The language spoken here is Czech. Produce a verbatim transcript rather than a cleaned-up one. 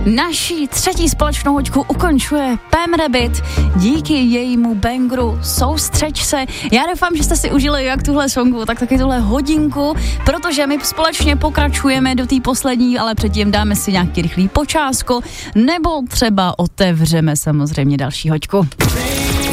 Naší třetí společnou hoďku ukončuje Pam Rabbit díky jejímu bangru Soustřeď se. Já doufám, že jste si užili jak tuhle songu, tak taky tuhle hodinku, protože my společně pokračujeme do té poslední, ale předtím dáme si nějaký rychlý počásko, nebo třeba otevřeme samozřejmě další hoďku.